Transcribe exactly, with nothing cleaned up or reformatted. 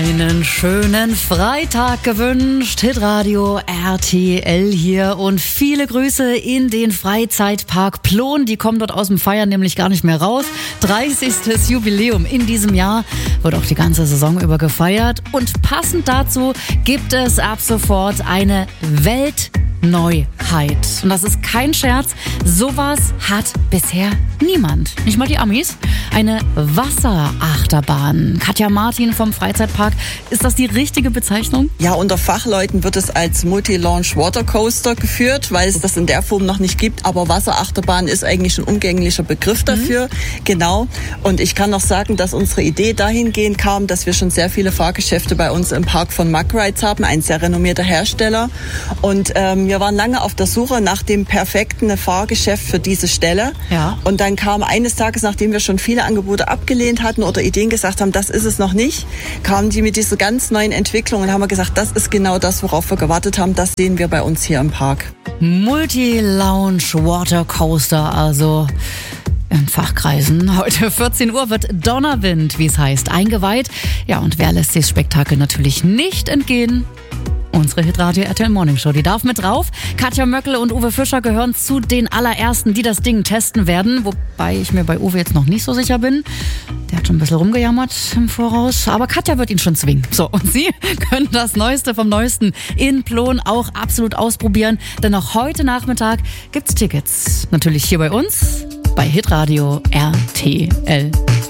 Einen schönen Freitag gewünscht. Hitradio R T L hier und viele Grüße in den Freizeitpark Plon. Die kommen dort aus dem Feiern nämlich gar nicht mehr raus. dreißigstes Jubiläum in diesem Jahr wird auch die ganze Saison über gefeiert. Und passend dazu gibt es ab sofort eine Weltneuheit. Und das ist kein Scherz. Sowas hat bisher niemand. Nicht mal die Amis. Eine Wasserachterbahn. Katja Martin vom Freizeitpark. Ist das die richtige Bezeichnung? Ja, unter Fachleuten wird es als Multi-Launch Watercoaster geführt, weil es das in der Form noch nicht gibt. Aber Wasserachterbahn ist eigentlich ein umgänglicher Begriff dafür. Mhm. Genau. Und ich kann noch sagen, dass unsere Idee dahingehend kam, dass wir schon sehr viele Fahrgeschäfte bei uns im Park von Mack Rides haben, ein sehr renommierter Hersteller. Und ähm, wir waren lange auf der Suche nach dem perfekten Fahrgeschäft für diese Stelle. Ja. Und dann kam eines Tages, nachdem wir schon viele Angebote abgelehnt hatten oder Ideen gesagt haben, das ist es noch nicht, kamen die mit dieser ganz neuen Entwicklung und haben wir gesagt, das ist genau das, worauf wir gewartet haben. Das sehen wir bei uns hier im Park. Multi-Lounge Watercoaster, also in Fachkreisen. Heute vierzehn Uhr wird Donnerwind, wie es heißt, eingeweiht. Ja, und wer lässt sich das Spektakel natürlich nicht entgehen? Unsere Hitradio R T L Morning Show, die darf mit drauf. Katja Möckel und Uwe Fischer gehören zu den allerersten, die das Ding testen werden. Wobei ich mir bei Uwe jetzt noch nicht so sicher bin. Der hat schon ein bisschen rumgejammert im Voraus. Aber Katja wird ihn schon zwingen. So, und Sie können das Neueste vom Neuesten in Plon auch absolut ausprobieren. Denn auch heute Nachmittag gibt's Tickets. Natürlich hier bei uns, bei Hitradio R T L.